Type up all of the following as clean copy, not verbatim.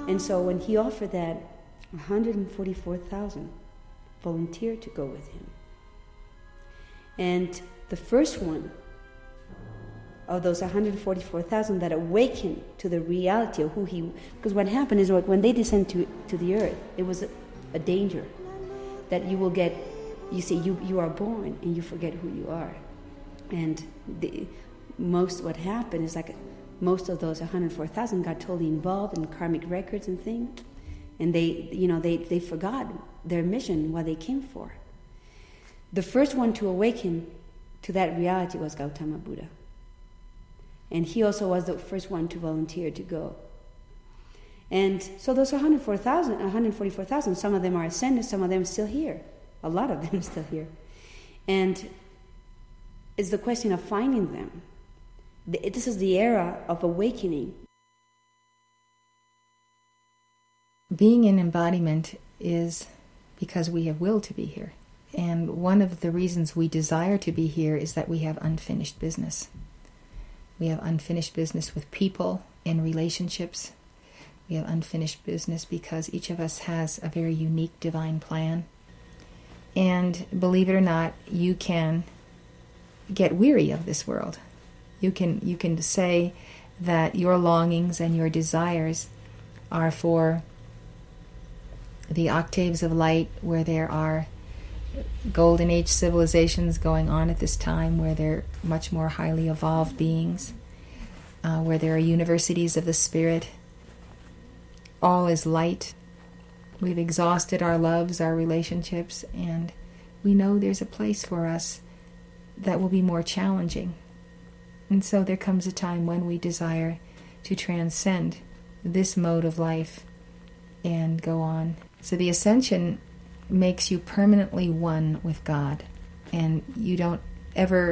And so when he offered that, 144,000 volunteered to go with him. And the first one of those 144,000 that awakened to the reality of who he... Because what happened is, like, when they descend to the earth, it was a danger that you will get... You see, you are born and you forget who you are. And what happened is, like, most of those 104,000 got totally involved in karmic records and things, and they forgot their mission, what they came for. The first one to awaken to that reality was Gautama Buddha. And he also was the first one to volunteer to go. And so those 144,000, some of them are ascended, some of them still here. A lot of them still here. And it's the question of finding them. This is the era of awakening. Being in embodiment is because we have will to be here. And one of the reasons we desire to be here is that we have unfinished business. We have unfinished business with people in relationships. We have unfinished business because each of us has a very unique divine plan. And believe it or not, you can get weary of this world. You can say that your longings and your desires are for the octaves of light where there are golden age civilizations going on at this time, where they're much more highly evolved beings, where there are universities of the spirit. All is light. We've exhausted our loves, our relationships, and we know there's a place for us that will be more challenging. And so there comes a time when we desire to transcend this mode of life and go on. So the ascension makes you permanently one with God, and you don't ever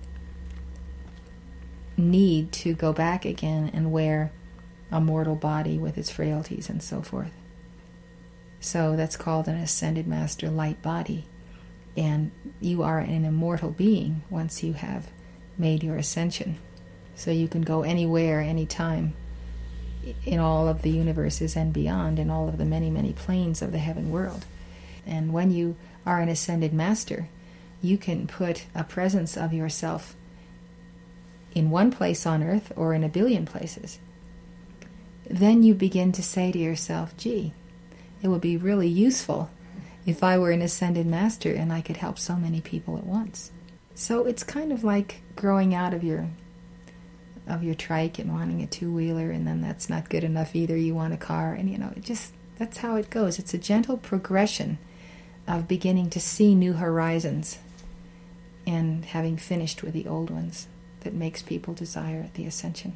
need to go back again and wear a mortal body with its frailties and so forth. So that's called an ascended master light body, and you are an immortal being once you have made your ascension. So you can go anywhere, anytime, in all of the universes and beyond, in all of the many, many planes of the heaven world. And when you are an ascended master, you can put a presence of yourself in one place on earth or in a billion places. Then you begin to say to yourself, gee, it would be really useful if I were an ascended master and I could help so many people at once. So it's kind of like growing out of your trike and wanting a two-wheeler, and then that's not good enough either. You want a car, and that's how it goes. It's a gentle progression of beginning to see new horizons and having finished with the old ones that makes people desire the ascension.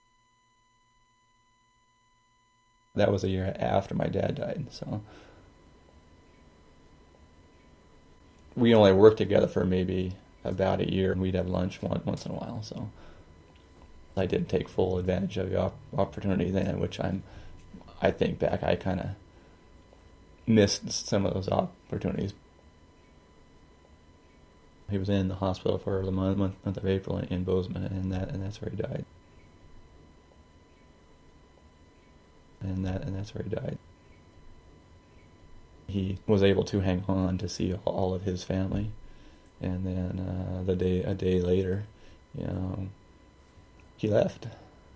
That was a year after my dad died, so we only worked together for maybe about a year. We'd have lunch once in a while, so I didn't take full advantage of the opportunity then, which I think back, I kind of missed some of those opportunities. He was in the hospital for the month of April in Bozeman, and that's where he died. And that's where he died. He was able to hang on to see all of his family, and then a day later, he left.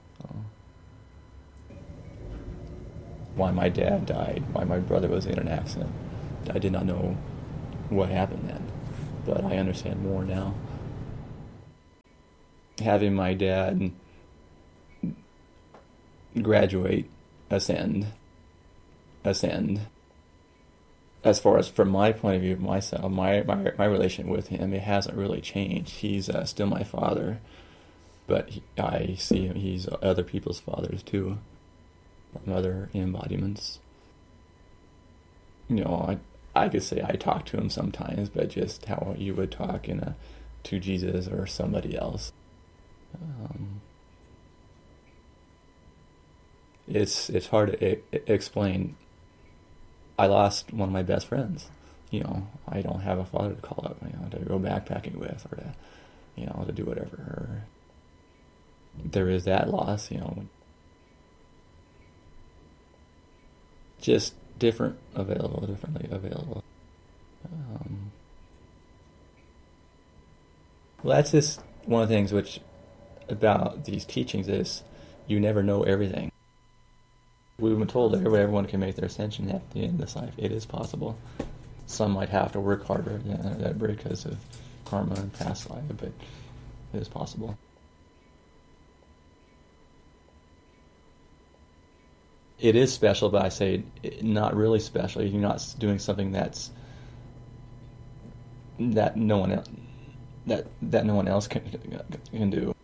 Why my dad died, why my brother was in an accident, I did not know what happened then, but I understand more now. Having my dad graduate, ascend. As far as from my point of view of myself, my relation with him, it hasn't really changed. He's still my father, but I see him, he's other people's fathers too, from other embodiments. I could say I talk to him sometimes, but just how you would talk to Jesus or somebody else. It's hard to explain. I lost one of my best friends. I don't have a father to call up, to go backpacking with, or to do whatever. There is that loss, just differently available. Well, that's just one of the things which about these teachings is you never know everything. We've been told that everyone can make their ascension at the end of this life. It is possible. Some might have to work harder than that because of karma and past life, but it is possible. It is special, but I say not really special. You're not doing something that no one else can do.